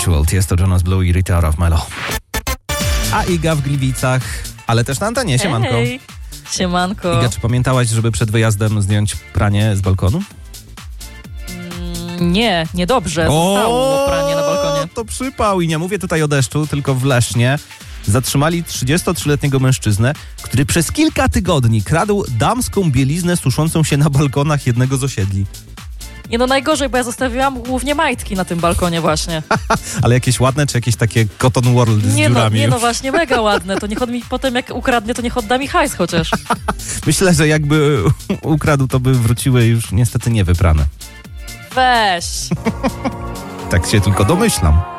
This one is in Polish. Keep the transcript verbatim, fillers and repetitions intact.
Ritual, jest to Jonas Blue i Rita Ora w Melo. A Iga w Gliwicach, ale też na antenie, siemanko. Hej, siemanko. Iga, czy pamiętałaś, żeby przed wyjazdem zdjąć pranie z balkonu? Mm, nie, niedobrze. Zostało pranie na balkonie. To przypał i nie mówię tutaj o deszczu, tylko w Lesznie. Zatrzymali trzydziestotrzyletniego mężczyznę, który przez kilka tygodni kradł damską bieliznę suszącą się na balkonach jednego z osiedli. Nie no, najgorzej, bo ja zostawiłam głównie majtki na tym balkonie właśnie. Ale jakieś ładne, czy jakieś takie Cotton World z nie dziurami? No, nie już? no, właśnie mega ładne. To niech on mi potem, jak ukradnie, to niech odda mi hajs chociaż. Myślę, że jakby ukradł, to by wróciły już niestety niewyprane. Weź. Tak się tylko domyślam.